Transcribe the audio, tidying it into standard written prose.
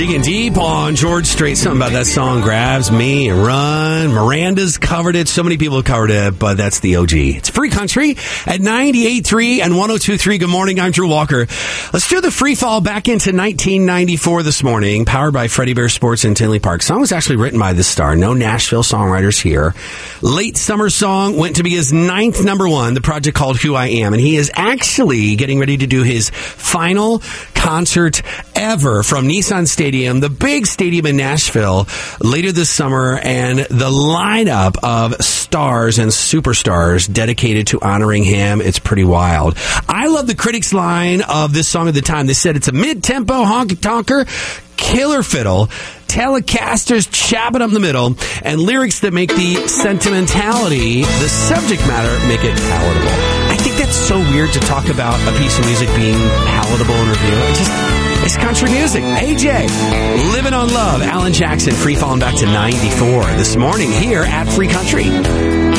Digging deep on George Strait. Something about that song grabs me and run. Miranda's covered it. So many people have covered it, but that's the OG. It's Free Country at 98.3 and 102.3. Good morning. I'm Drew Walker. Let's do the free fall back into 1994 this morning, powered by Freddie Bear Sports in Tinley Park. Song was actually written by this star. No Nashville songwriters here. Late summer song went to be his 9th number one, the project called Who I Am. And he is actually getting ready to do his final concert ever from Nissan Stadium, the big stadium in Nashville, later this summer, and the lineup of stars and superstars dedicated to honoring him. It's pretty wild. I love the critics' line of this song at the time. They said it's a mid-tempo honky-tonker, killer fiddle, Telecasters chopping up the middle, and lyrics that make the sentimentality, the subject matter, make it palatable. I think that's so weird to talk about a piece of music being palatable in review. It's country music. AJ, Living on Love, Alan Jackson, free falling back to 94 this morning here at Free Country.